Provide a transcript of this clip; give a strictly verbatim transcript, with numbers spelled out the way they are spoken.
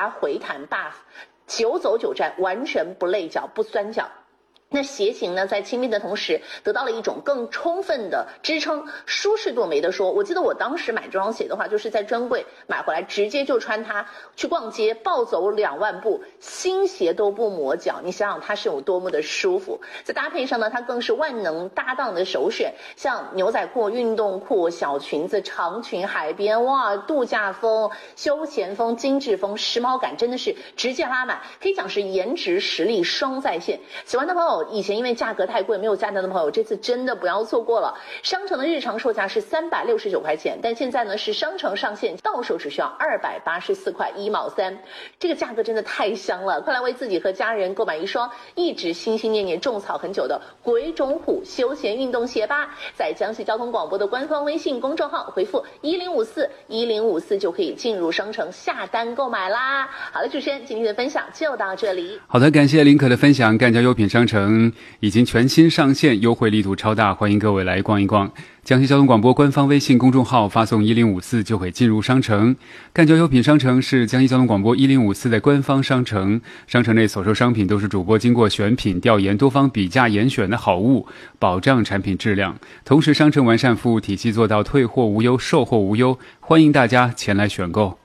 来回弹大，久走久站，完全不累脚不酸脚。那鞋型呢，在轻便的同时得到了一种更充分的支撑，舒适度没得说。我记得我当时买这双鞋的话，就是在专柜买回来，直接就穿它去逛街，暴走两万步，新鞋都不磨脚。你想想它是有多么的舒服。在搭配上呢，它更是万能搭档的首选，像牛仔裤、运动裤、小裙子、长裙、海边，哇，度假风、休闲风、精致风，时髦感真的是直接拉满，可以讲是颜值实力双在线。喜欢的朋友，以前因为价格太贵没有下单的朋友，这次真的不要错过了。商城的日常售价是三百六十九块钱，但现在呢是商城上线，到手只需要二百八十四块一毛三，这个价格真的太香了！快来为自己和家人购买一双一直心心念念种草很久的鬼冢虎休闲运动鞋吧！在江西交通广播的官方微信公众号回复一零五四一零五四就可以进入商城下单购买啦。好了，主持人今天的分享就到这里。 好的，感谢林可的分享。赣交优品商城已经全新上线，优惠力度超大，欢迎各位来逛一逛。江西交通广播官方微信公众号发送一零五四就会进入商城。赣交优品商城是江西交通广播一零五四的官方商城，商城内所售商品都是主播经过选品调研、多方比价严选的好物，保障产品质量。同时，商城完善服务体系，做到退货无忧、售后无忧，欢迎大家前来选购。